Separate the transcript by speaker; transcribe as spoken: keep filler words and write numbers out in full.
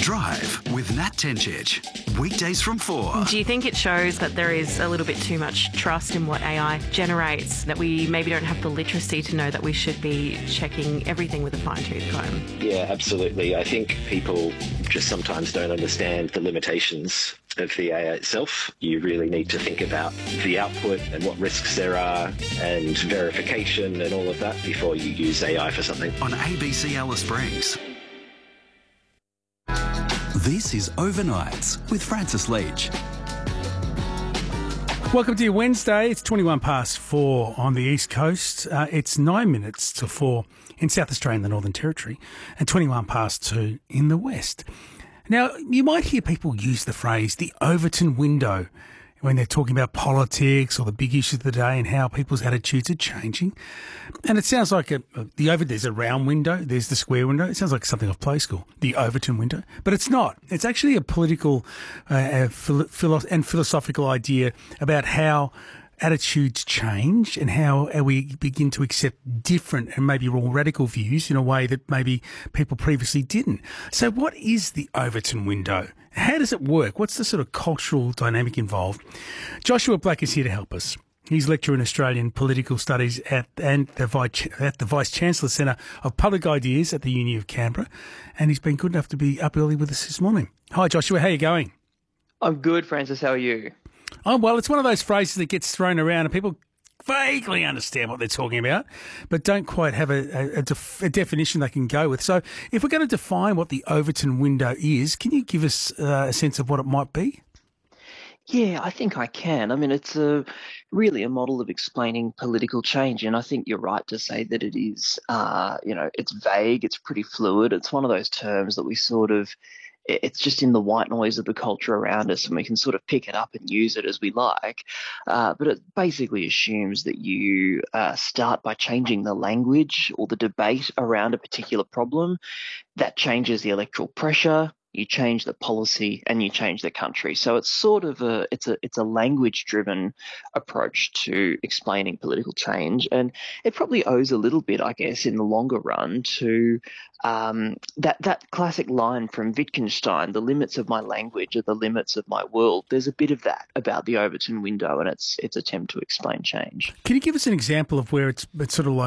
Speaker 1: Drive with Nat Tenchich. Weekdays from four.
Speaker 2: Do you think it shows that there is a little bit too much trust in what A I generates, that we maybe don't have the literacy to know that we should be checking everything with a fine-tooth comb?
Speaker 3: Yeah, absolutely. I think people just sometimes don't understand the limitations of the A I itself. You really need to think about the output and what risks there are and verification and all of that before you use A I for something.
Speaker 1: On A B C Alice Springs. This is Overnights with Francis Leach.
Speaker 4: Welcome to your Wednesday. It's twenty-one past four on the East Coast. Uh, it's nine minutes to four in South Australia and the Northern Territory, and twenty-one past two in the West. Now, you might hear people use the phrase the Overton window when they're talking about politics or the big issues of the day and how people's attitudes are changing. And it sounds like a, a, the over there's a round window, there's the square window. It sounds like something off Play School, the Overton window. But it's not. It's actually a political uh, philo- philo- and philosophical idea about how attitudes change and how we begin to accept different and maybe more radical views in a way that maybe people previously didn't. So what is the Overton window? How does it work? What's the sort of cultural dynamic involved? Joshua Black is here to help us. He's lecturer in Australian Political Studies at, and the Vice, at the Vice-Chancellor Centre of Public Ideas at the Uni of Canberra, and he's been good enough to be up early with us this morning. Hi, Joshua. How are you going?
Speaker 5: I'm good, Francis. How are you?
Speaker 4: Oh, well, it's one of those phrases that gets thrown around and people vaguely understand what they're talking about, but don't quite have a, a, def- a definition they can go with. So if we're going to define what the Overton window is, can you give us uh, a sense of what it might be?
Speaker 5: Yeah, I think I can. I mean, it's a really a model of explaining political change, and I think you're right to say that it is, uh, you know, it's vague, it's pretty fluid. It's one of those terms that we sort of, it's just in the white noise of the culture around us, and we can sort of pick it up and use it as we like. Uh, but it basically assumes that you uh, start by changing the language or the debate around a particular problem. That changes the electoral pressure. You change the policy and you change the country. So it's sort of a it's a it's a language-driven approach to explaining political change, and it probably owes a little bit, I guess, in the longer run to um, that that classic line from Wittgenstein: "The limits of my language are the limits of my world." There's a bit of that about the Overton window and its its attempt to explain change.
Speaker 4: Can you give us an example of where it's it's sort of like